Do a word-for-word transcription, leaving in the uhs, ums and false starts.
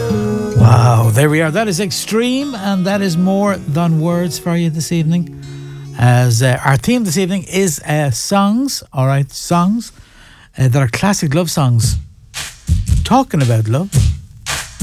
Wow, there we are. That is Extreme, and that is More Than Words for you this evening. As uh, our theme this evening is uh, songs, all right, songs uh, that are classic love songs, talking about love.